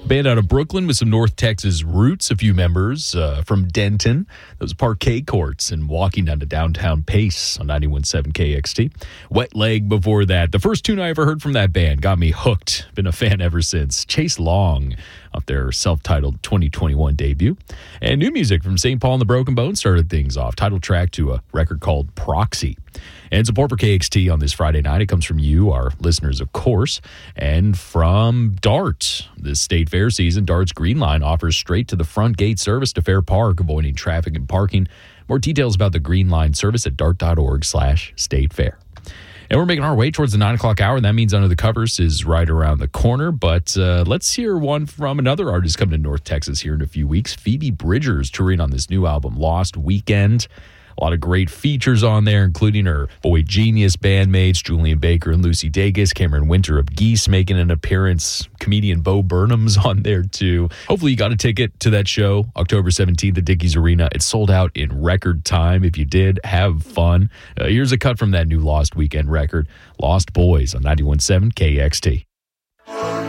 Band out of Brooklyn with some North Texas roots. A few members from Denton. Those parquet courts and walking down to downtown Pace on 91.7 KXT. Wet Leg before that. The first tune I ever heard from that band got me hooked. Been a fan ever since. Chase Long off their self-titled 2021 debut. And new music from St. Paul and the Broken Bones started things off. Title track to a record called Proxy. And support for KXT on this Friday night, it comes from you, our listeners, of course, and from DART. This state fair season, DART's Green Line offers straight to the front gate service to Fair Park, avoiding traffic and parking. More details about the Green Line service at dart.org/state fair. And we're making our way towards the 9 o'clock hour, and that means Under the Covers is right around the corner. But let's hear one from another artist coming to North Texas here in a few weeks. Phoebe Bridgers touring on this new album, Lost Weekend. A lot of great features on there, including her Boy Genius bandmates, Julian Baker and Lucy Dacus, Cameron Winter of Geese making an appearance, comedian Bo Burnham's on there too. Hopefully you got a ticket to that show, October 17th at Dickies Arena. It sold out in record time. If you did, have fun. Here's a cut from that new Lost Weekend record, Lost Boys on 91.7 KXT.